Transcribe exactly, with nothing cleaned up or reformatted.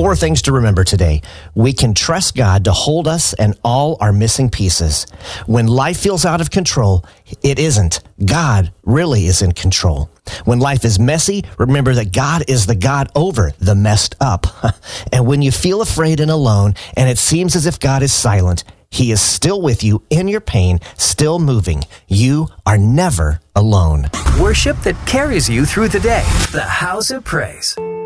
Four things to remember today. We can trust God to hold us and all our missing pieces. When life feels out of control, it isn't. God really is in control. When life is messy, remember that God is the God over the messed up. And when you feel afraid and alone, and it seems as if God is silent, He is still with you in your pain, still moving. You are never alone. Worship that carries you through the day. The House of Praise.